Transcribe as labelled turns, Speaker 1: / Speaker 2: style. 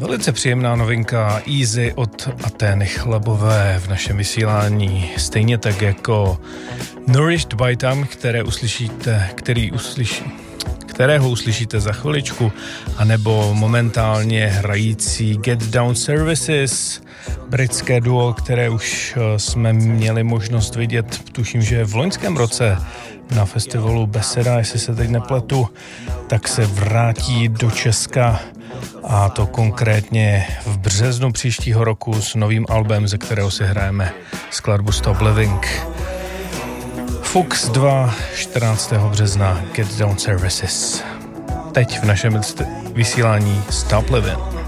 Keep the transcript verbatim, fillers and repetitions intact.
Speaker 1: Velice příjemná novinka Easy od Atény Chlebové v našem vysílání. Stejně tak jako Nourished by Time, které uslyšíte, který uslyší, kterého uslyšíte za chviličku, anebo momentálně hrající Get Down Services, britské duo, které už jsme měli možnost vidět, tuším, že v loňském roce na festivalu Beseda, jestli se teď nepletu, tak se vrátí do Česka, a to konkrétně v březnu příštího roku s novým albem, ze kterého si hrajeme skladbu Stop Living. Fuchs dva, čtrnáctého března, Get Down Services. Teď v našem vysílání Stop Living.